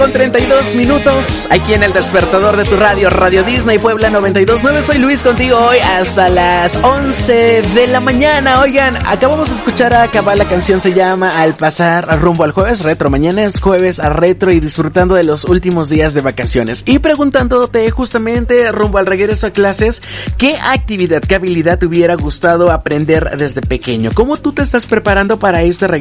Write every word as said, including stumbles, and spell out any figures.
Con treinta y dos minutos, aquí en el despertador de tu radio, Radio Disney Puebla noventa y dos punto nueve. Soy Luis contigo hoy hasta las once de la mañana. Oigan, acabamos de escuchar a acabar, la canción se llama Al pasar rumbo al jueves retro. Mañana es jueves a retro y disfrutando de los últimos días de vacaciones. Y preguntándote justamente rumbo al regreso a clases, ¿qué actividad, qué habilidad te hubiera gustado aprender desde pequeño? ¿Cómo tú te estás preparando para este regreso?